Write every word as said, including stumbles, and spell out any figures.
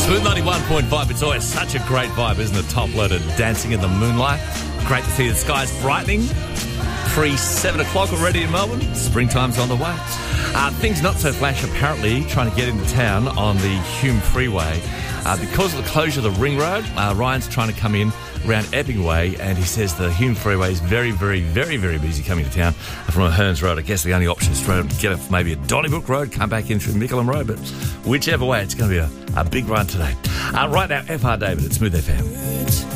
Smooth ninety-one point five, it's always such a great vibe, isn't it? Top loaded, dancing in the moonlight. Great to see the skies brightening. Pre seven o'clock already in Melbourne. Springtime's on the way. Uh, things not so flash, apparently, trying to get into town on the Hume Freeway. Uh, because of the closure of the Ring Road, uh, Ryan's trying to come in around Epping Way, and he says the Hume Freeway is very, very, very, very busy coming to town from a Hearns Road. I guess the only option is to get up maybe a Donnybrook Road, come back in through Mickleham Road, but whichever way, it's going to be a, a big run today. Uh, right now, F R David at Smooth F M.